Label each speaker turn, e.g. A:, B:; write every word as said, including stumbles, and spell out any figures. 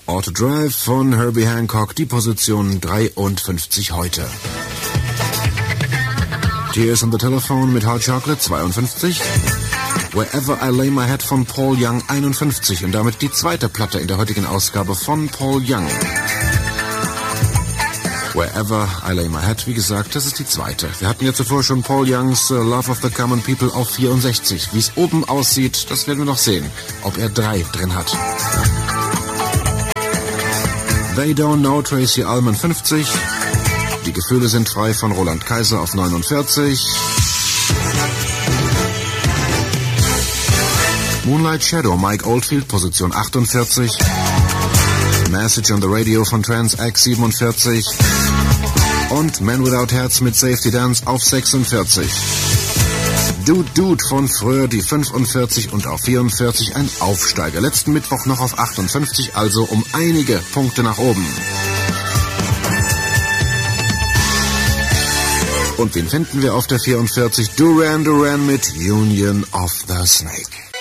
A: Auto Drive von Herbie Hancock, die Position dreiundfünfzig heute. Tears on the Telephone mit Hot Chocolate, zweiundfünfzig. Wherever I Lay My Head von Paul Young, einundfünfzig. Und damit die zweite Platte in der heutigen Ausgabe von Paul Young. Wherever I Lay My Head, wie gesagt, das ist die zweite. Wir hatten ja zuvor schon Paul Youngs uh, Love of the Common People auf vierundsechzig. Wie es oben aussieht, das werden wir noch sehen. Ob er drei drin hat. They Don't Know, Tracy Ullman, fünfzig. Die Gefühle sind frei von Roland Kaiser auf neunundvierzig. Moonlight Shadow, Mike Oldfield, Position achtundvierzig. Message on the Radio von Trans X, siebenundvierzig. Und Man Without Herz mit Safety Dance auf sechsundvierzig. Dude Dude von früher die fünfundvierzig und auf vierundvierzig ein Aufsteiger. Letzten Mittwoch noch auf achtundfünfzig, also um einige Punkte nach oben. Und wen finden wir auf der vierundvierzig? Duran Duran mit Union of the Snake.